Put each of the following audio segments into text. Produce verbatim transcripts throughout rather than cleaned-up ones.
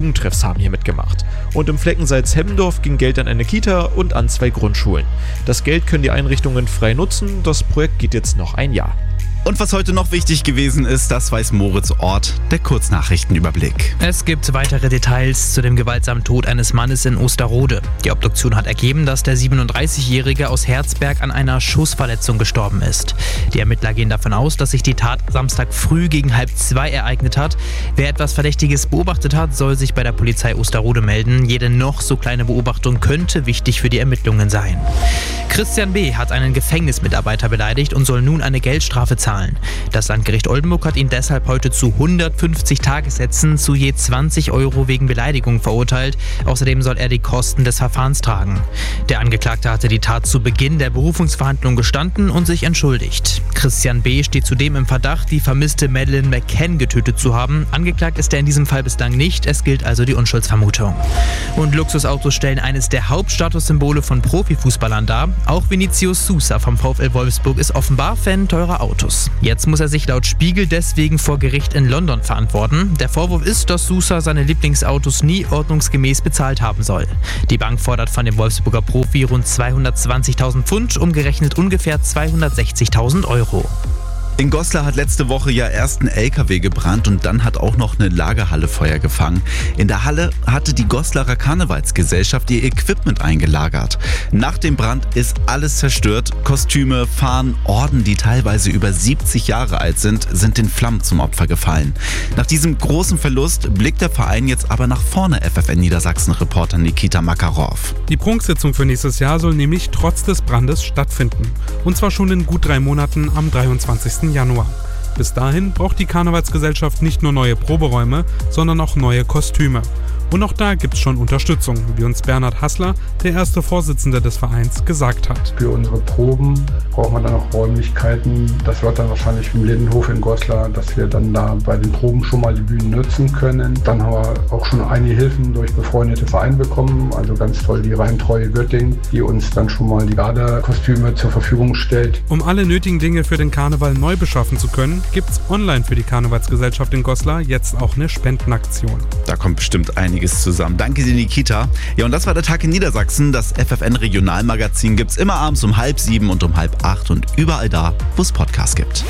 Jugendtreffs haben hier mitgemacht. Und im Flecken Salzhemmendorf ging Geld an eine Kita und an zwei Grundschulen. Das Geld können die Einrichtungen frei nutzen, das Projekt geht jetzt noch ein Jahr. Und was heute noch wichtig gewesen ist, das weiß Moritz Ort, der Kurznachrichtenüberblick. Es gibt weitere Details zu dem gewaltsamen Tod eines Mannes in Osterode. Die Obduktion hat ergeben, dass der siebenunddreißigjährige aus Herzberg an einer Schussverletzung gestorben ist. Die Ermittler gehen davon aus, dass sich die Tat Samstag früh gegen halb zwei ereignet hat. Wer etwas Verdächtiges beobachtet hat, soll sich bei der Polizei Osterode melden. Jede noch so kleine Beobachtung könnte wichtig für die Ermittlungen sein. Christian B. hat einen Gefängnismitarbeiter beleidigt und soll nun eine Geldstrafe zahlen. Das Landgericht Oldenburg hat ihn deshalb heute zu hundertfünfzig Tagessätzen zu je zwanzig Euro wegen Beleidigung verurteilt. Außerdem soll er die Kosten des Verfahrens tragen. Der Angeklagte hatte die Tat zu Beginn der Berufungsverhandlung gestanden und sich entschuldigt. Christian B. steht zudem im Verdacht, die vermisste Madeleine McCann getötet zu haben. Angeklagt ist er in diesem Fall bislang nicht, es gilt also die Unschuldsvermutung. Und Luxusautos stellen eines der Hauptstatussymbole von Profifußballern dar. Auch Vinicius Sousa vom VfL Wolfsburg ist offenbar Fan teurer Autos. Jetzt muss er sich laut Spiegel deswegen vor Gericht in London verantworten. Der Vorwurf ist, dass Sousa seine Lieblingsautos nie ordnungsgemäß bezahlt haben soll. Die Bank fordert von dem Wolfsburger Profi rund zweihundertzwanzigtausend Pfund, umgerechnet ungefähr zweihundertsechzigtausend Euro. In Goslar hat letzte Woche ja erst ein L K W gebrannt und dann hat auch noch eine Lagerhalle Feuer gefangen. In der Halle hatte die Goslarer Karnevalsgesellschaft ihr Equipment eingelagert. Nach dem Brand ist alles zerstört. Kostüme, Fahnen, Orden, die teilweise über siebzig Jahre alt sind, sind den Flammen zum Opfer gefallen. Nach diesem großen Verlust blickt der Verein jetzt aber nach vorne, F F N Niedersachsen-Reporter Nikita Makarov. Die Prunksitzung für nächstes Jahr soll nämlich trotz des Brandes stattfinden. Und zwar schon in gut drei Monaten am dreiundzwanzigsten Januar. Bis dahin braucht die Karnevalsgesellschaft nicht nur neue Proberäume, sondern auch neue Kostüme. Und auch da gibt es schon Unterstützung, wie uns Bernhard Hassler, der erste Vorsitzende des Vereins, gesagt hat. Für unsere Proben braucht man dann auch Räumlichkeiten. Das wird dann wahrscheinlich im Lindenhof in Goslar, dass wir dann da bei den Proben schon mal die Bühnen nutzen können. Dann haben wir auch schon einige Hilfen durch befreundete Vereine bekommen. Also ganz toll die Rheintreue Göttingen, die uns dann schon mal die Garde-Kostüme zur Verfügung stellt. Um alle nötigen Dinge für den Karneval neu beschaffen zu können, gibt es online für die Karnevalsgesellschaft in Goslar jetzt auch eine Spendenaktion. Da kommt bestimmt einiges zusammen. Danke dir, Nikita. Ja, und das war der Tag in Niedersachsen. Das F F N-Regionalmagazin gibt's immer abends um halb sieben und um halb acht und überall da, wo es Podcasts gibt.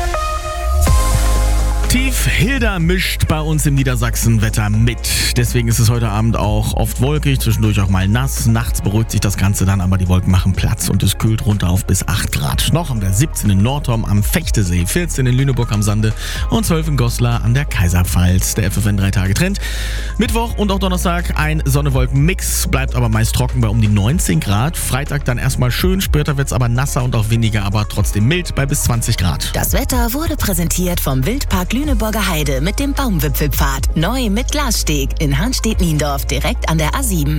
Tief Hilda mischt bei uns im Niedersachsen-Wetter mit. Deswegen ist es heute Abend auch oft wolkig, zwischendurch auch mal nass. Nachts beruhigt sich das Ganze dann, aber die Wolken machen Platz und es kühlt runter auf bis acht Grad. Noch haben wir siebzehn in Nordhorn am Fechtesee, vierzehn in Lüneburg am Sande und zwölf in Goslar an der Kaiserpfalz. Der F F N drei Tage Trend. Mittwoch und auch Donnerstag ein Sonne-Wolken-Mix, bleibt aber meist trocken bei um die neunzehn Grad. Freitag dann erstmal schön, später wird es aber nasser und auch windiger, aber trotzdem mild bei bis zwanzig Grad. Das Wetter wurde präsentiert vom Wildpark Lüneburger Heide mit dem Baumwipfelpfad. Neu mit Glassteg in Hanstedt-Niendorf direkt an der A sieben.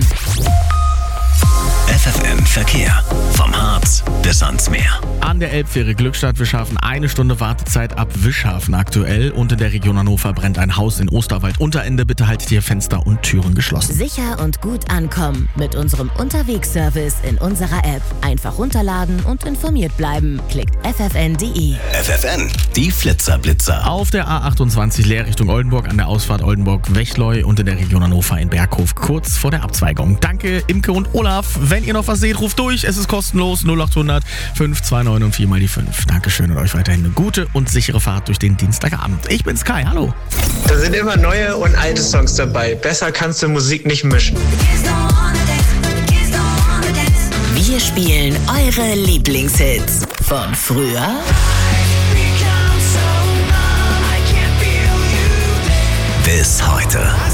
F F N Verkehr. Vom Harz bis ans Meer. An der Elbfähre Glückstadt-Wischhafen eine Stunde Wartezeit ab Wischhafen aktuell. Und in der Region Hannover brennt ein Haus in Osterwald-Unterende. Bitte haltet ihr Fenster und Türen geschlossen. Sicher und gut ankommen mit unserem Unterwegsservice in unserer App. Einfach runterladen und informiert bleiben. Klickt f f n punkt d e. F F N, die Flitzer-Blitzer. Auf der A achtundzwanzig Leer Richtung Oldenburg an der Ausfahrt Oldenburg-Wechleu und in der Region Hannover in Berghof kurz vor der Abzweigung. Danke Imke und Olaf. Wenn ihr noch was seht, ruft durch. Es ist kostenlos. null acht hundert fünf zwei neun und vier mal die fünf. Dankeschön und euch weiterhin eine gute und sichere Fahrt durch den Dienstagabend. Ich bin Sky. Hallo. Da sind immer neue und alte Songs dabei. Besser kannst du Musik nicht mischen. Wir spielen eure Lieblingshits von früher bis heute.